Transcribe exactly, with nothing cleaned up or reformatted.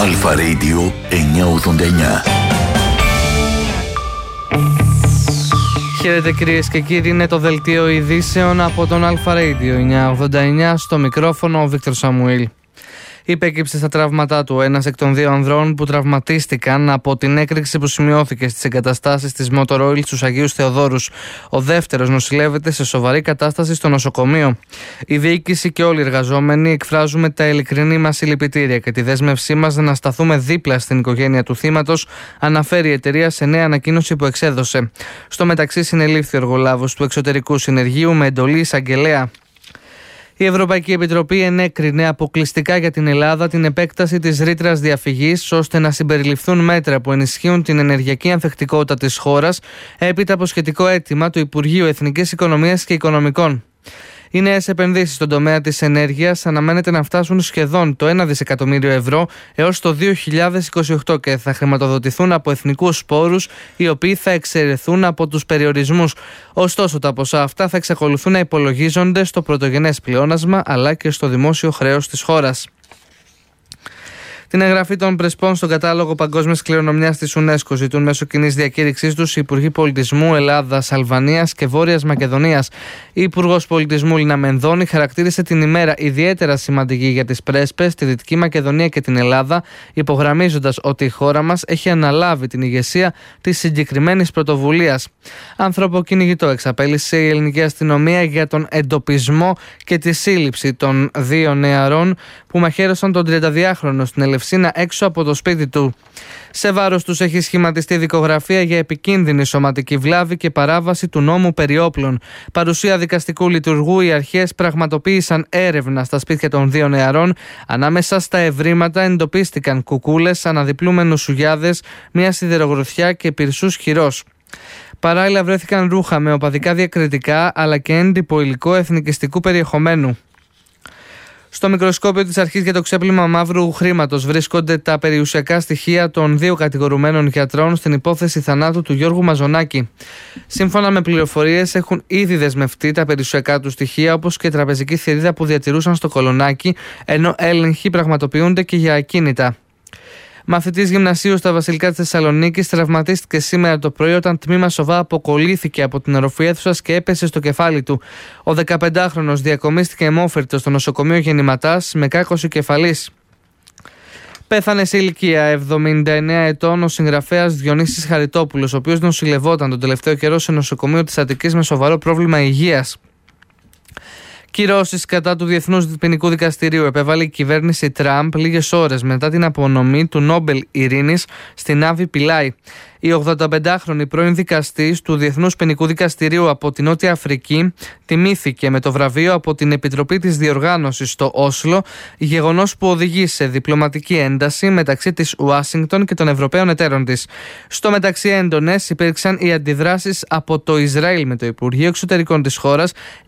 Αλφα Radio εννιακόσια ογδόντα εννιά. Χαίρετε κυρίες και κύριοι, είναι το δελτίο ειδήσεων από τον Αλφα Radio εννιακόσια ογδόντα εννιά, στο μικρόφωνο ο Βίκτορ Σαμουήλ. Υπέκυψε στα τραύματά του ένας εκ των δύο ανδρών που τραυματίστηκαν από την έκρηξη που σημειώθηκε στις εγκαταστάσεις της Motor Oil στους Αγίους Θεοδόρους. Ο δεύτερος νοσηλεύεται σε σοβαρή κατάσταση στο νοσοκομείο. Η διοίκηση και όλοι οι εργαζόμενοι εκφράζουμε τα ειλικρινή μας συλληπιτήρια και τη δέσμευσή μας να σταθούμε δίπλα στην οικογένεια του θύματος, αναφέρει η εταιρεία σε νέα ανακοίνωση που εξέδωσε. Στο μεταξύ, συνελήφθη ο εργολάβος του εξωτερικού συνεργείου με εντολή εισαγγελέα. Η Ευρωπαϊκή Επιτροπή ενέκρινε αποκλειστικά για την Ελλάδα την επέκταση της ρήτρας διαφυγής, ώστε να συμπεριληφθούν μέτρα που ενισχύουν την ενεργειακή ανθεκτικότητα της χώρας, έπειτα από σχετικό αίτημα του Υπουργείου Εθνικής Οικονομίας και Οικονομικών. Οι νέες επενδύσεις στον τομέα της ενέργειας αναμένεται να φτάσουν σχεδόν το ένα δισεκατομμύριο ευρώ έως το δύο χιλιάδες είκοσι οκτώ και θα χρηματοδοτηθούν από εθνικούς πόρους, οι οποίοι θα εξαιρεθούν από τους περιορισμούς. Ωστόσο, τα ποσά αυτά θα εξακολουθούν να υπολογίζονται στο πρωτογενές πλεόνασμα αλλά και στο δημόσιο χρέος της χώρας. Την εγγραφή των Πρεσπών στον κατάλογο παγκόσμιας κληρονομιάς της UNESCO ζητούν μέσω κοινής διακήρυξής τους οι Υπουργοί Πολιτισμού Ελλάδας, Αλβανίας και Βόρειας Μακεδονίας. Η Υπουργός Πολιτισμού Λίνα Μενδώνη χαρακτήρισε την ημέρα ιδιαίτερα σημαντική για τις Πρέσπες, τη Δυτική Μακεδονία και την Ελλάδα, υπογραμμίζοντας ότι η χώρα μας έχει αναλάβει την ηγεσία της συγκεκριμένης πρωτοβουλίας. Ανθρωποκυνηγητό εξαπέλυσε η ελληνική αστυνομία για τον εντοπισμό και τη σύλληψη των δύο νεαρών που μαχαίρωσαν τον τριανταδυάχρονο στην Ελευσίνα έξω από το σπίτι του. Σε βάρος τους έχει σχηματιστεί δικογραφία για επικίνδυνη σωματική βλάβη και παράβαση του νόμου περί όπλων. Παρουσία δικαστικού λειτουργού, οι αρχές πραγματοποίησαν έρευνα στα σπίτια των δύο νεαρών. Ανάμεσα στα ευρήματα εντοπίστηκαν κουκούλες, αναδιπλούμενους σουγιάδες, μια σιδερογροθιά και πυρσούς χειρός. Παράλληλα βρέθηκαν ρούχα με οπαδικά διακριτικά αλλά και έντυπο υλικό εθνικιστικού περιεχομένου. Στο μικροσκόπιο της αρχής για το ξέπλυμα μαύρου χρήματος βρίσκονται τα περιουσιακά στοιχεία των δύο κατηγορουμένων γιατρών στην υπόθεση θανάτου του Γιώργου Μαζονάκη. Σύμφωνα με πληροφορίες, έχουν ήδη δεσμευτεί τα περιουσιακά του στοιχεία, όπως και τραπεζική θηρίδα που διατηρούσαν στο Κολονάκι, ενώ έλεγχοι πραγματοποιούνται και για ακίνητα. Μαθητής γυμνασίου στα Βασιλικά της Θεσσαλονίκης τραυματίστηκε σήμερα το πρωί όταν τμήμα σοβά αποκολλήθηκε από την οροφή αίθουσας και έπεσε στο κεφάλι του. Ο δεκαπεντάχρονος διακομίστηκε αιμόφυρτος στο νοσοκομείο Γεννηματάς με κάκωση κεφαλής. Πέθανε σε ηλικία εβδομήντα εννέα ετών ο συγγραφέας Διονύσης Χαριτόπουλος, ο οποίος νοσηλευόταν τον τελευταίο καιρό σε νοσοκομείο της Αττικής με σοβαρό πρόβλημα υγείας. Κυρώσεις κατά του Διεθνούς Ποινικού Δικαστηρίου επέβαλε η κυβέρνηση Τραμπ λίγες ώρες μετά την απονομή του Νόμπελ Ειρήνης στην Άβη Πιλάι. Η ογδονταπεντάχρονη πρώην δικαστής του Διεθνούς Ποινικού Δικαστηρίου από την Νότια Αφρική τιμήθηκε με το βραβείο από την Επιτροπή της Διοργάνωσης στο Όσλο, γεγονός που οδηγεί σε διπλωματική ένταση μεταξύ της Ουάσιγκτον και των Ευρωπαίων εταίρων της. Στο μεταξύ, έντονες υπήρξαν οι αντιδράσεις από το Ισραήλ, με το Υπουργείο Εξωτερικών της χώρας